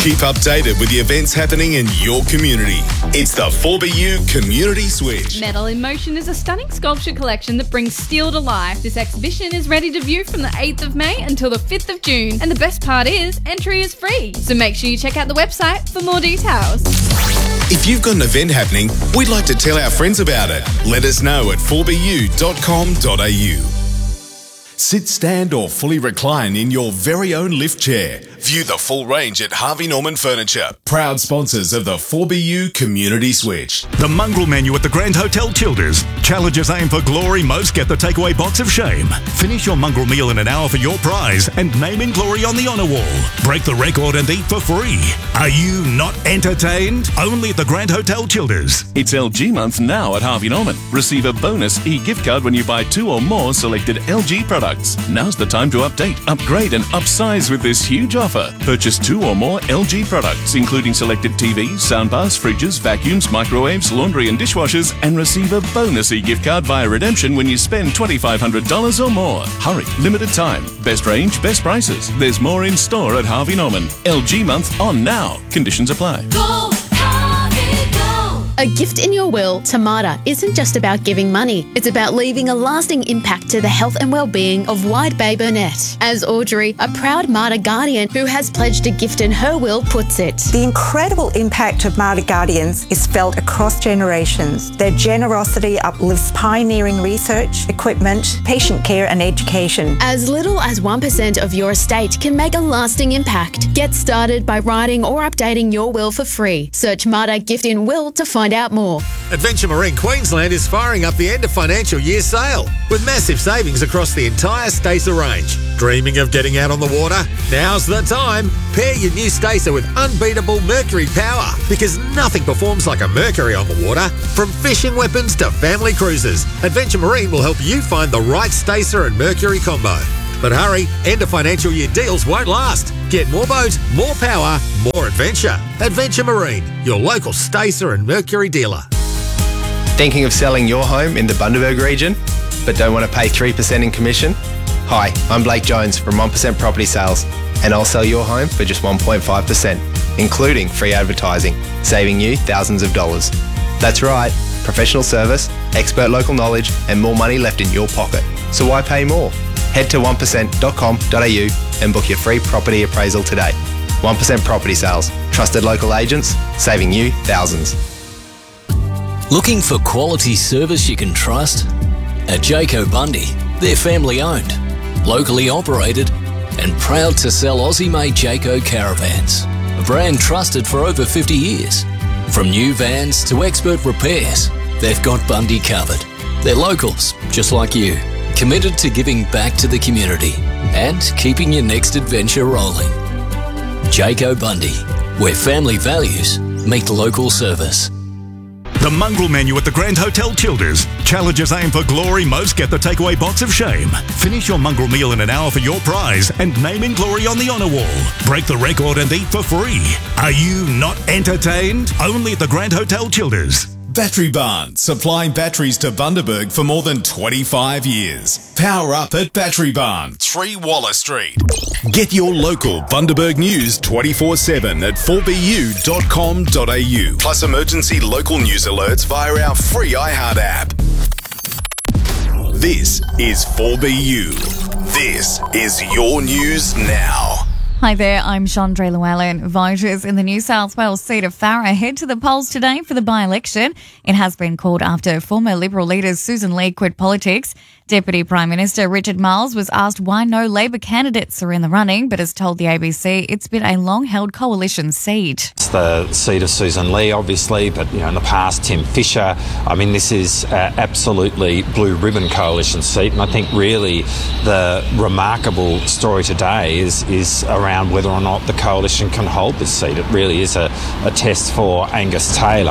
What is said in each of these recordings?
Keep updated with the events happening in your community. It's the 4BU Community Switch. Metal in Motion is a stunning sculpture collection that brings steel to life. This exhibition is ready to view from the 8th of May until the 5th of June. And the best part is, entry is free. So make sure you check out the website for more details. If you've got an event happening, we'd like to tell our friends about it. Let us know at 4bu.com.au. Sit, stand or fully recline in your very own lift chair. View the full range at Harvey Norman Furniture. Proud sponsors of the 4BU Community Switch. The mongrel menu at the Grand Hotel Childers. Challengers aim for glory, most get the takeaway box of shame. Finish your mongrel meal in an hour for your prize and name in glory on the honour wall. Break the record and eat for free. Are you not entertained? Only at the Grand Hotel Childers. It's LG month now at Harvey Norman. Receive a bonus e-gift card when you buy 2 or more selected LG products. Now's the time to update, upgrade and upsize with this huge offer. Purchase 2 or more LG products, including selected TVs, soundbars, fridges, vacuums, microwaves, laundry and dishwashers, and receive a bonus e-gift card via redemption when you spend $2,500 or more. Hurry, limited time. Best range, best prices. There's more in store at Harvey Norman. LG month on now. Conditions apply. Go, Harvey, go! A gift in your will to Marta isn't just about giving money. It's about leaving a lasting impact to the health and well-being of Wide Bay Burnett. As Audrey, a proud Marta Guardian who has pledged a gift in her will, puts it. The incredible impact of Marta Guardians is felt across generations. Their generosity uplifts pioneering research, equipment, patient care and education. As little as 1% of your estate can make a lasting impact. Get started by writing or updating your will for free. Search Marta Gift in Will to find out more. Adventure Marine Queensland is firing up the end of financial year sale with massive savings across the entire Stacer range. Dreaming of getting out on the water? Now's the time. Pair your new Stacer with unbeatable Mercury power because nothing performs like a Mercury on the water. From fishing weapons to family cruises, Adventure Marine will help you find the right Stacer and Mercury combo. But hurry, end of financial year deals won't last. Get more boat, more power, more adventure. Adventure Marine, your local Stacer and Mercury dealer. Thinking of selling your home in the Bundaberg region, but don't want to pay 3% in commission? Hi, I'm Blake Jones from 1% Property Sales, and I'll sell your home for just 1.5%, including free advertising, saving you thousands of dollars. That's right, professional service, expert local knowledge, and more money left in your pocket. So why pay more? Head to 1%.com.au and book your free property appraisal today. 1% Property Sales. Trusted local agents, saving you thousands. Looking for quality service you can trust? At Jayco Bundy, they're family owned, locally operated, and proud to sell Aussie-made Jayco caravans, a brand trusted for over 50 years. From new vans to expert repairs, they've got Bundy covered. They're locals, just like you. Committed to giving back to the community and keeping your next adventure rolling. Jayco Bundy, where family values meet local service. The mongrel menu at the Grand Hotel Childers. Challengers aim for glory, most get the takeaway box of shame. Finish your mongrel meal in an hour for your prize and name in glory on the honour wall. Break the record and eat for free. Are you not entertained? Only at the Grand Hotel Childers. Battery Barn, supplying batteries to Bundaberg for more than 25 years. Power up at Battery Barn, 3 Wallace Street. Get your local Bundaberg news 24/7 at 4bu.com.au. Plus emergency local news alerts via our free iHeart app. This is 4BU. This is your news now. Hi there, I'm Chandra Llewellyn. Voters in the New South Wales seat of Farrer head to the polls today for the by-election. It has been called after former Liberal leader Susan Lee quit politics. Deputy Prime Minister Richard Marles was asked why no Labor candidates are in the running, but has told the ABC it's been a long-held coalition seat. It's the seat of Susan Lee, obviously, but in the past, Tim Fisher. I mean, this is absolutely blue ribbon coalition seat, and I think really the remarkable story today is around whether or not the coalition can hold this seat. It really is a test for Angus Taylor.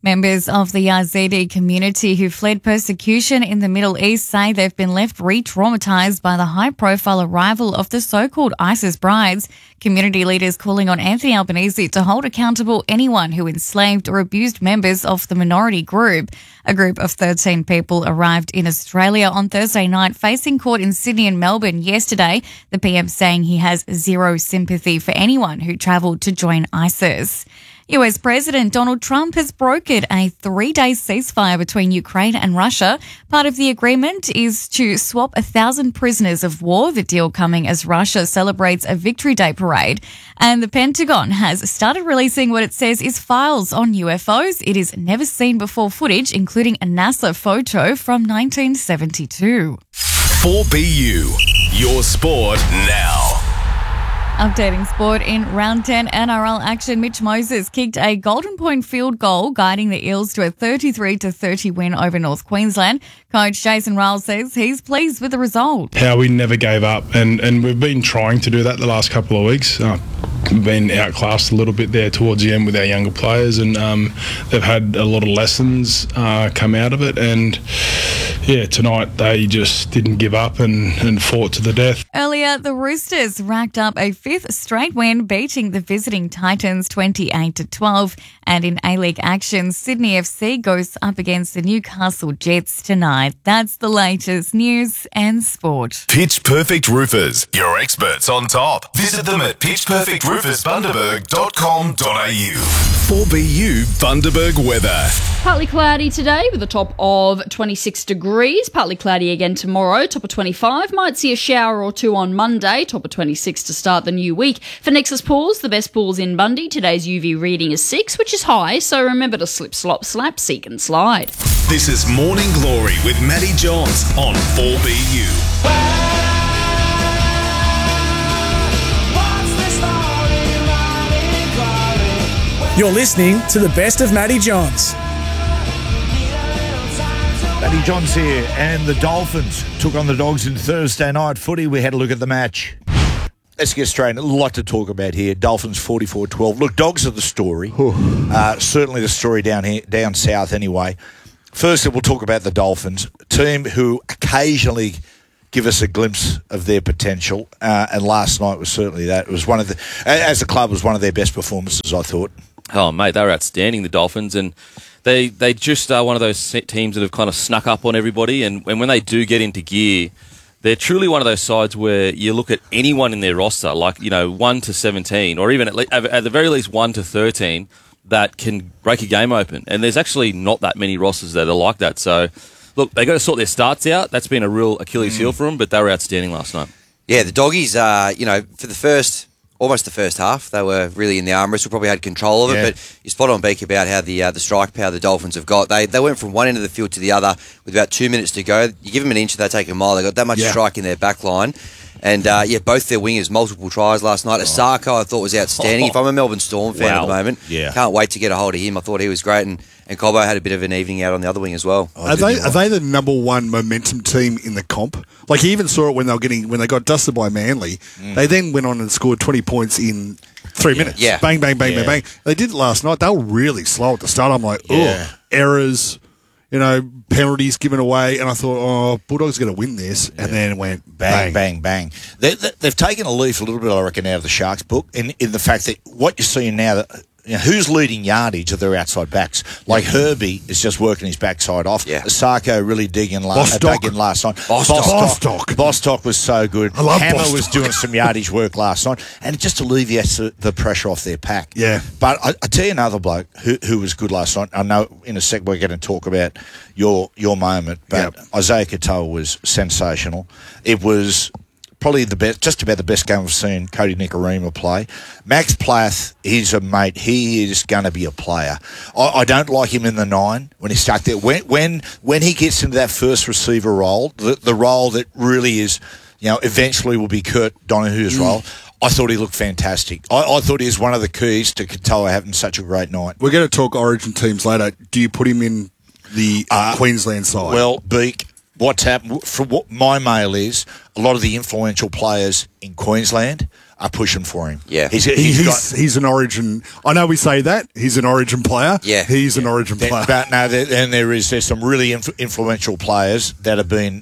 Members of the Yazidi community who fled persecution in the Middle East say they've been left re-traumatized by the high-profile arrival of the so-called ISIS brides. Community leaders calling on Anthony Albanese to hold accountable anyone who enslaved or abused members of the minority group. A group of 13 people arrived in Australia on Thursday night, facing court in Sydney and Melbourne yesterday. The PM saying he has zero sympathy for anyone who travelled to join ISIS. US President Donald Trump has brokered a 3-day ceasefire between Ukraine and Russia. Part of the agreement is to swap 1,000 prisoners of war, the deal coming as Russia celebrates a Victory Day parade. And the Pentagon has started releasing what it says is files on UFOs. It is never seen before footage, including a NASA photo from 1972. 4BU, your sport now. Updating sport in round 10 NRL action. Mitch Moses kicked a Golden Point field goal, guiding the Eels to a 33-30 win over North Queensland. Coach Jason Ryall says he's pleased with the result. How we never gave up, and we've been trying to do that the last couple of weeks. We've been outclassed a little bit there towards the end with our younger players, and they've had a lot of lessons come out of it. And yeah, tonight they just didn't give up and fought to the death. Earlier, the Roosters racked up a 5th straight win, beating the visiting Titans 28-12. And in A-League action, Sydney FC goes up against the Newcastle Jets tonight. That's the latest news and sport. Pitch Perfect Roofers, your experts on top. Visit them at pitchperfectroofersbundaberg.com.au. 4BU Bundaberg weather. Partly cloudy today with a top of 26 degrees. Partly cloudy again tomorrow, top of 25. Might see a shower or two on Monday, top of 26 to start the new week. For Nexus Pools, the best pools in Bundy, today's UV reading is 6, which is high, so remember to slip, slop, slap, seek and slide. This is Morning Glory with Matty Johns on 4BU. You're listening to the best of Matty Johns. Matty Johns here, and the Dolphins took on the Dogs in Thursday night footy. We had a look at the match. Let's get straight in. A lot to talk about here. Dolphins 44-12. Look, Dogs are the story. Certainly the story down south anyway. Firstly, we'll talk about the Dolphins, a team who occasionally give us a glimpse of their potential, and last night was certainly that. It was one of the, as a club, was one of their best performances, I thought. Oh, mate, they were outstanding, the Dolphins, and they just are one of those teams that have kind of snuck up on everybody, and when they do get into gear, they're truly one of those sides where you look at anyone in their roster, like, 1 to 17, or even at the very least 1 to 13, that can break a game open. And there's actually not that many rosters that are like that. So, look, they got to sort their starts out. That's been a real Achilles heel for them, but they were outstanding last night. Yeah, the Doggies, for almost the first half, they were really in the arm wrestle, probably had control of it, but you're spot on, Beak, about how the strike power the Dolphins have got. They went from one end of the field to the other with about 2 minutes to go. You give them an inch, they take a mile. They got that much strike in their back line. And, both their wingers, multiple tries last night. Asako, I thought, was outstanding. If I'm a Melbourne Storm fan at the moment, can't wait to get a hold of him. I thought he was great. And Cobbo had a bit of an evening out on the other wing as well. Are they the number one momentum team in the comp? Like, you even saw it when they got dusted by Manly. They then went on and scored 20 points in 3 minutes. Yeah. Bang, bang, bang, bang, bang. They did it last night. They were really slow at the start. I'm like, errors, penalties given away. And I thought, Bulldogs are going to win this. And then it went bang, bang, bang. They've taken a leaf a little bit, I reckon, out of the Sharks book in the fact that what you're seeing now, who's leading yardage of their outside backs? Like Herbie is just working his backside off. Yeah. Asako really dug in last night. Bostock was so good. I love Hammer Bostock. was doing some yardage work last night, and it just alleviates the pressure off their pack. Yeah. But I tell you another bloke who was good last night. I know in a sec we're going to talk about your moment, but Isaiah Katoa was sensational. It was probably the best, just about the best game I've seen Cody Nikorima play. Max Plath, he's a mate. He is going to be a player. I don't like him in the 9 when he's stuck there. When he gets into that first receiver role, the role that really is, eventually will be Kurt Donohue's role, I thought he looked fantastic. I thought he was one of the keys to Katoa having such a great night. We're going to talk Origin teams later. Do you put him in the Queensland side? Well, Beak, what's happened, from what my mail is, a lot of the influential players in Queensland are pushing for him. Yeah. He's an Origin. I know we say that he's an Origin player. Yeah, he's an Origin player. But no, there's some really influential players that have been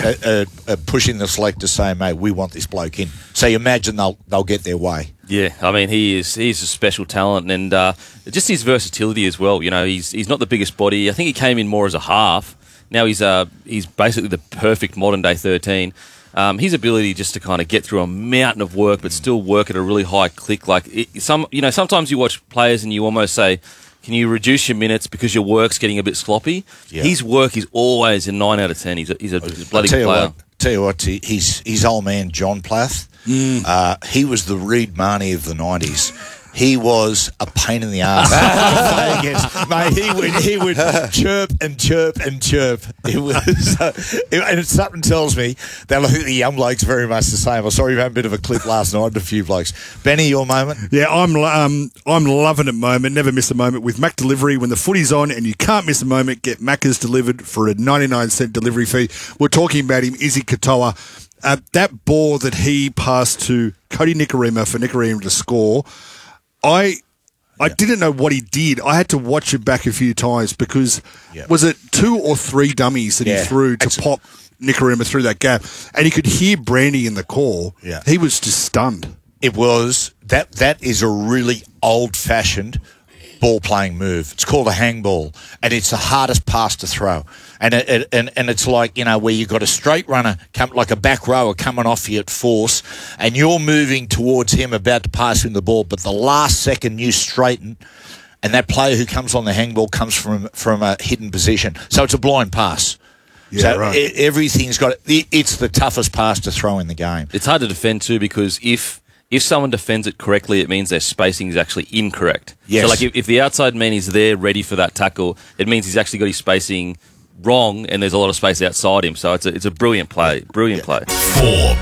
pushing the select to say, mate, we want this bloke in. So you imagine they'll get their way. Yeah, I mean he's a special talent, and just his versatility as well. You know, he's not the biggest body. I think he came in more as a half. Now he's basically the perfect modern day 13. His ability just to kind of get through a mountain of work, but still work at a really high click. Sometimes you watch players and you almost say, can you reduce your minutes because your work's getting a bit sloppy? Yeah. His work is always a 9 out of 10. He's a bloody player. Tell you what, his old man John Plath, he was the Reed Marnie of the 90s. He was a pain in the ass to play against. Mate, he would chirp and chirp and chirp. It was, and something tells me that I think the young bloke's very much the same. I saw him have a bit of a clip last night with a few blokes. Benny, your moment? Yeah, I'm loving it. Moment. Never miss a moment with Mac Delivery. When the footy's on and you can't miss a moment, get Macca's delivered for a 99-cent delivery fee. We're talking about him, Izzy Katoa. That ball that he passed to Cody Nikorima for Nikorima to score. I didn't know what he did. I had to watch it back a few times because was it 2 or 3 dummies that he threw to pop Nikorima through that gap, and he could hear Brandy in the call. Yeah. He was just stunned. It was that is a really old-fashioned ball-playing move. It's called a hang-ball, and it's the hardest pass to throw. And it's like, you know, where you've got a straight runner, like a back rower coming off you at force, and you're moving towards him, about to pass him the ball, but the last second you straighten, and that player who comes on the hang-ball comes from a hidden position. So it's a blind pass. Yeah, so right. Everything's got... It's the toughest pass to throw in the game. It's hard to defend too, because if someone defends it correctly, it means their spacing is actually incorrect. Yes. So, like, if the outside man is there ready for that tackle, it means he's actually got his spacing wrong, and there's a lot of space outside him. So it's a brilliant play. Brilliant play. 4